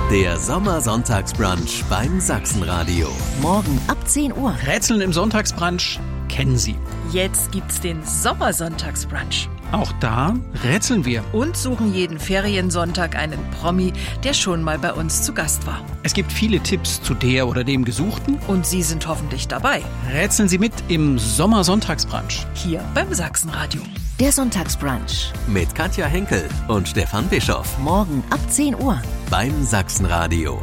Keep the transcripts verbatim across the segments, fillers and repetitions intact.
Der Sommersonntagsbrunch beim Sachsenradio. Morgen ab zehn Uhr. Rätseln im Sonntagsbrunch kennen Sie. Jetzt gibt's den Sommersonntagsbrunch. Auch da rätseln wir. Und suchen jeden Feriensonntag einen Promi, der schon mal bei uns zu Gast war. Es gibt viele Tipps zu der oder dem Gesuchten. Und Sie sind hoffentlich dabei. Rätseln Sie mit im Sommersonntagsbrunch. Hier beim Sachsenradio. Der Sonntagsbrunch. Mit Katja Henkel und Stefan Bischoff. Morgen ab zehn Uhr. Beim Sachsenradio.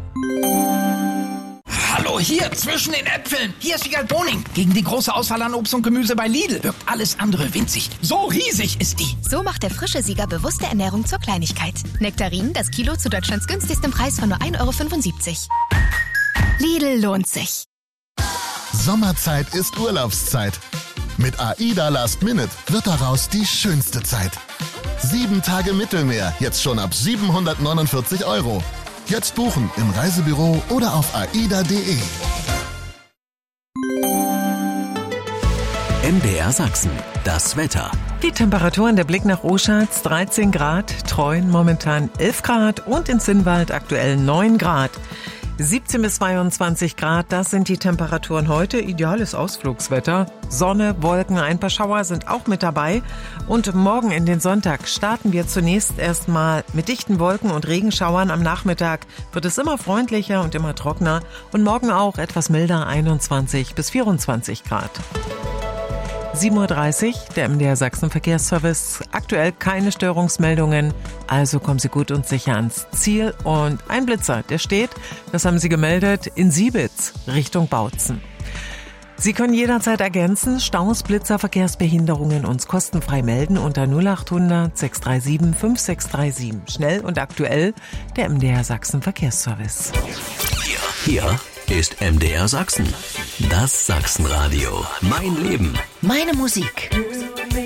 Hallo, hier zwischen den Äpfeln. Hier ist Wiegald Boning. Gegen die große Auswahl an Obst und Gemüse bei Lidl wirkt alles andere winzig. So riesig ist die. So macht der frische Sieger bewusste Ernährung zur Kleinigkeit. Nektarinen, das Kilo zu Deutschlands günstigstem Preis von nur ein Euro fünfundsiebzig. Lidl lohnt sich. Sommerzeit ist Urlaubszeit. Mit AIDA Last Minute wird daraus die schönste Zeit. Sieben Tage Mittelmeer, jetzt schon ab siebenhundertneunundvierzig Euro. Jetzt buchen im Reisebüro oder auf aida punkt de. M D R Sachsen. Das Wetter. Die Temperaturen, der Blick nach Oschatz, dreizehn Grad, Treuen momentan elf Grad und in Zinnwald aktuell neun Grad. siebzehn bis zweiundzwanzig Grad, das sind die Temperaturen heute. Ideales Ausflugswetter. Sonne, Wolken, ein paar Schauer sind auch mit dabei. Und morgen in den Sonntag starten wir zunächst erstmal mit dichten Wolken und Regenschauern. Am Nachmittag wird es immer freundlicher und immer trockener. Und morgen auch etwas milder, einundzwanzig bis vierundzwanzig Grad. sieben Uhr dreißig, der M D R Sachsen Verkehrsservice. Aktuell keine Störungsmeldungen, also kommen Sie gut und sicher ans Ziel. Und ein Blitzer, der steht, das haben Sie gemeldet, in Siebitz, Richtung Bautzen. Sie können jederzeit ergänzen, Staus, Blitzer, Verkehrsbehinderungen uns kostenfrei melden unter null achthundert sechs drei sieben fünf sechs drei sieben. Schnell und aktuell, der M D R Sachsen Verkehrsservice. Hier, hier ist M D R Sachsen. Das Sachsenradio. Mein Leben. Meine Musik.